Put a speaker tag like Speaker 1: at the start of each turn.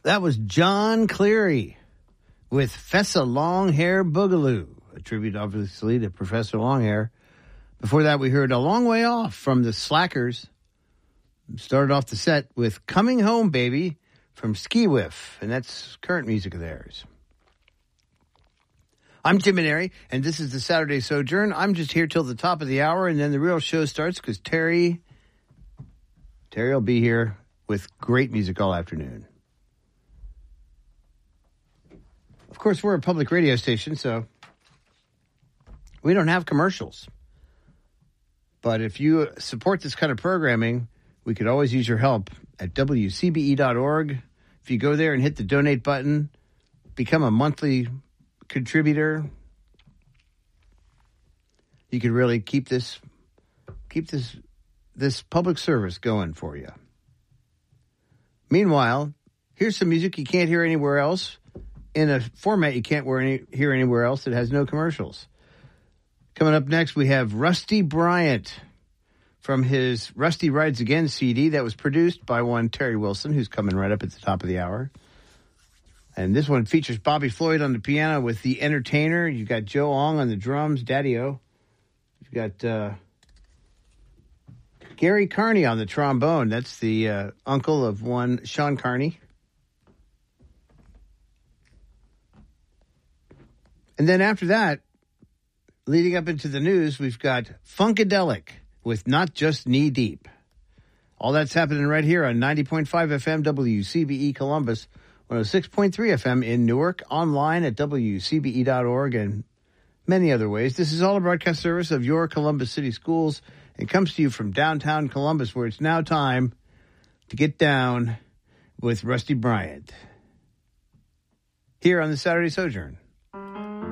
Speaker 1: That was John Cleary with Fessa Longhair Boogaloo, a tribute, obviously, to Professor Longhair. Before that, we heard A Long Way Off from the Slackers. Started off the set with Coming Home, Baby from Ski Whiff, and that's current music of theirs. I'm Tim Maneri, and this is the Saturday Sojourn. I'm just here till the top of the hour, and then the real show starts because Terry will be here with great music all afternoon. Of course, we're a public radio station, so we don't have commercials. But if you support this kind of programming, we could always use your help at WCBE.org. If you go there and hit the donate button, become a monthly contributor, you could really keep this public service going for you. Meanwhile, here's some music you can't hear anywhere else in a format you can't hear anywhere else that has no commercials. Coming up next, we have Rusty Bryant from his Rusty Rides Again CD that was produced by one Terry Wilson, who's coming right up at the top of the hour. And this one features Bobby Floyd on the piano with The Entertainer. You've got Joe Ong on the drums, Daddy-O. You've got Gary Carney on the trombone. That's the uncle of one Sean Carney. And then after that, leading up into the news, we've got Funkadelic with Not Just Knee Deep. All that's happening right here on 90.5 FM WCBE Columbus, 106.3 FM in Newark, online at WCBE.org, and many other ways. This is all a broadcast service of your Columbus City Schools and comes to you from downtown Columbus, where it's now time to get down with Rusty Bryant here on the Saturday Sojourn.